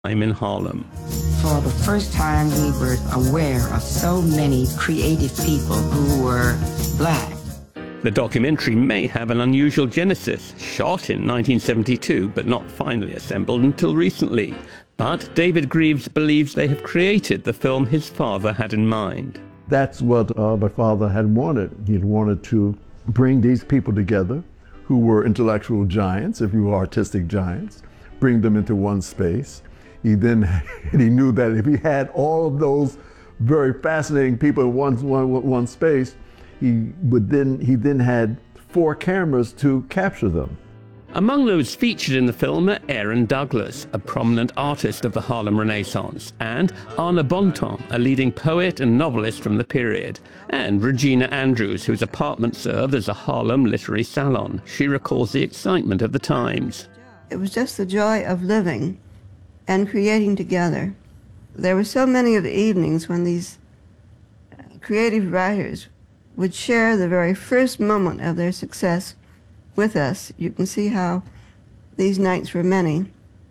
I'm in Harlem. For the first time, we were aware of so many creative people who were black. The documentary may have an unusual genesis, shot in 1972 but not finally assembled until recently. But David Greaves believes they have created the film his father had in mind. That's what my father had wanted. He had wanted to bring these people together who were intellectual giants, if you will, artistic giants, bring them into one space. He knew that if he had all of those very fascinating people in one space, he then had 4 cameras to capture them. Among those featured in the film are Aaron Douglas, a prominent artist of the Harlem Renaissance, and Anna Bontemps, a leading poet and novelist from the period, and Regina Andrews, whose apartment served as a Harlem literary salon. She recalls the excitement of the times. It was just the joy of living and creating together. There were so many of the evenings when these creative writers would share the very first moment of their success with us. You can see how these nights were many,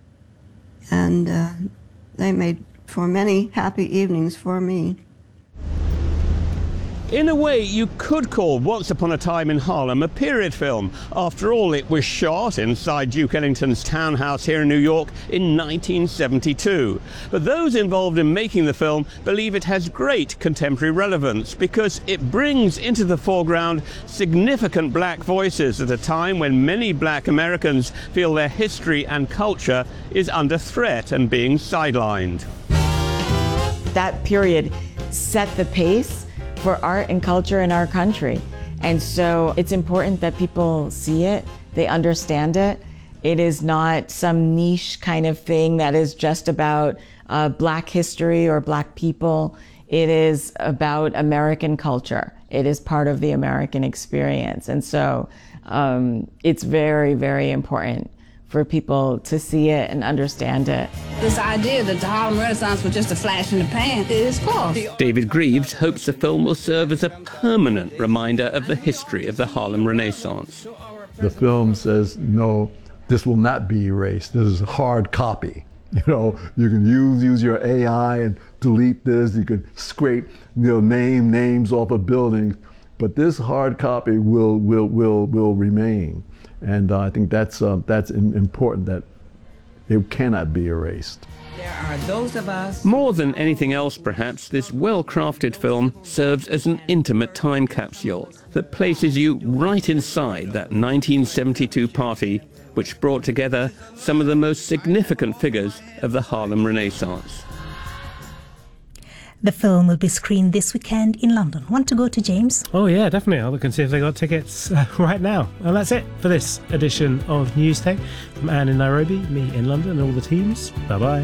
and they made for many happy evenings for me. In a way, you could call Once Upon a Time in Harlem a period film. After all, it was shot inside Duke Ellington's townhouse here in New York in 1972. But those involved in making the film believe it has great contemporary relevance because it brings into the foreground significant black voices at a time when many black Americans feel their history and culture is under threat and being sidelined. That period set the pace for art and culture in our country. And so it's important that people see it, they understand it. It is not some niche kind of thing that is just about black history or black people. It is about American culture. It is part of the American experience. And so it's very, very important for people to see it and understand it. This idea that the Harlem Renaissance was just a flash in the pan is false. David Greaves hopes the film will serve as a permanent reminder of the history of the Harlem Renaissance. The film says, no, this will not be erased. This is a hard copy. You know, you can use your AI and delete this. You can scrape, names off of buildings, but this hard copy will remain. And I think that's important, that it cannot be erased. There are those of us... More than anything else, perhaps, this well-crafted film serves as an intimate time capsule that places you right inside that 1972 party which brought together some of the most significant figures of the Harlem Renaissance. The film will be screened this weekend in London. Want to go to, James? Oh yeah, definitely. I'll look and see if they got tickets right now. And that's it for this edition of Newstake. From Anne in Nairobi, me in London, and all the teams. Bye-bye.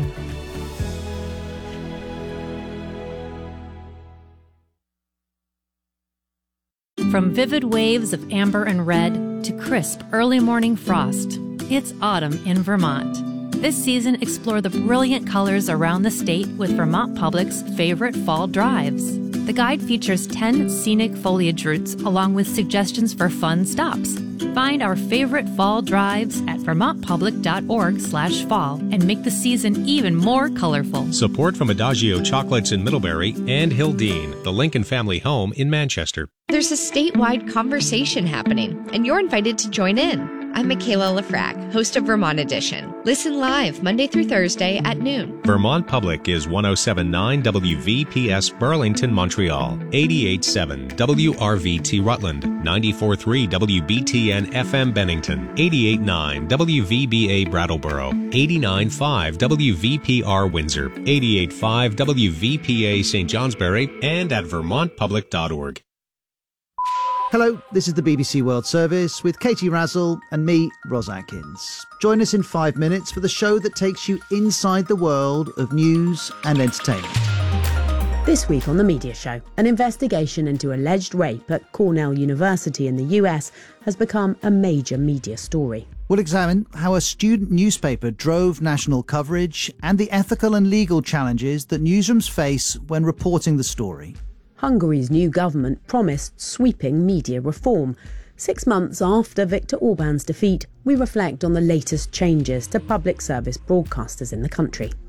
From vivid waves of amber and red to crisp early morning frost, it's autumn in Vermont. This season, explore the brilliant colors around the state with Vermont Public's favorite fall drives. The guide features 10 scenic foliage routes along with suggestions for fun stops. Find our favorite fall drives at vermontpublic.org/fall and make the season even more colorful. Support from Adagio Chocolates in Middlebury and Hildene, the Lincoln family home in Manchester. There's a statewide conversation happening, and you're invited to join in. I'm Michaela Lafrac, host of Vermont Edition. Listen live Monday through Thursday at noon. Vermont Public is 107.9 WVPS Burlington, Montreal, 88.7 WRVT Rutland, 94.3 WBTN FM Bennington, 88.9 WVBA Brattleboro, 89.5 WVPR Windsor, 88.5 WVPA St. Johnsbury, and at vermontpublic.org. Hello, this is the BBC World Service with Katie Razzle and me, Ros Atkins. Join us in 5 minutes for the show that takes you inside the world of news and entertainment. This week on The Media Show, an investigation into alleged rape at Cornell University in the US has become a major media story. We'll examine how a student newspaper drove national coverage and the ethical and legal challenges that newsrooms face when reporting the story. Hungary's new government promised sweeping media reform. 6 months after Viktor Orban's defeat, we reflect on the latest changes to public service broadcasters in the country.